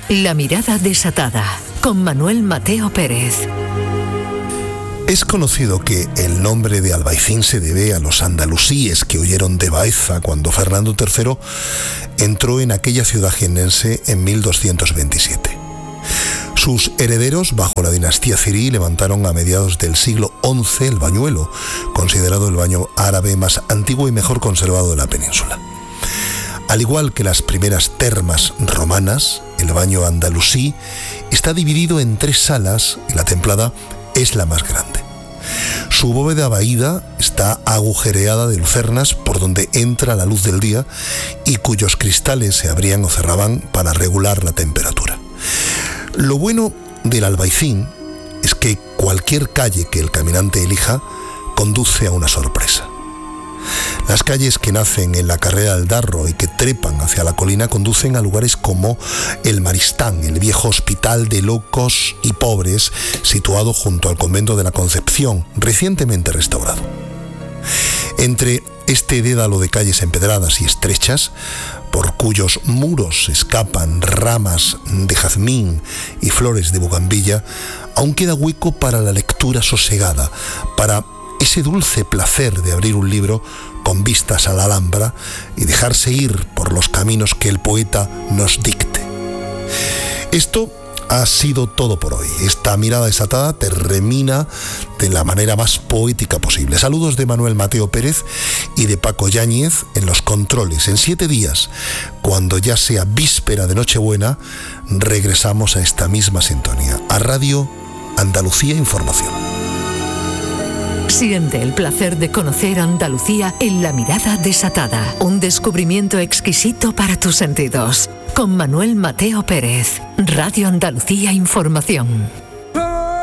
La mirada desatada, con Manuel Mateo Pérez. Es conocido que el nombre de Albaicín se debe a los andalusíes que huyeron de Baeza cuando Fernando III entró en aquella ciudad jiennense en 1227. Sus herederos, bajo la dinastía cirí, levantaron a mediados del siglo XI el bañuelo, considerado el baño árabe más antiguo y mejor conservado de la península. Al igual que las primeras termas romanas, el baño andalusí está dividido en 3 salas y la templada es la más grande. Su bóveda vaída está agujereada de lucernas por donde entra la luz del día y cuyos cristales se abrían o cerraban para regular la temperatura. Lo bueno del Albaicín es que cualquier calle que el caminante elija conduce a una sorpresa. Las calles que nacen en la carrera del Darro y que trepan hacia la colina conducen a lugares como el Maristán, el viejo hospital de locos y pobres situado junto al convento de la Concepción, recientemente restaurado. Entre este dédalo de calles empedradas y estrechas, por cuyos muros escapan ramas de jazmín y flores de bugambilla, aún queda hueco para la lectura sosegada, para ese dulce placer de abrir un libro con vistas a la Alhambra y dejarse ir por los caminos que el poeta nos dicte. Esto ha sido todo por hoy. Esta mirada desatada termina de la manera más poética posible. Saludos de Manuel Mateo Pérez y de Paco Yáñez en los controles. En 7 días, cuando ya sea víspera de Nochebuena, regresamos a esta misma sintonía, a Radio Andalucía Información. Siente el placer de conocer Andalucía en La mirada desatada. Un descubrimiento exquisito para tus sentidos. Con Manuel Mateo Pérez. Radio Andalucía Información.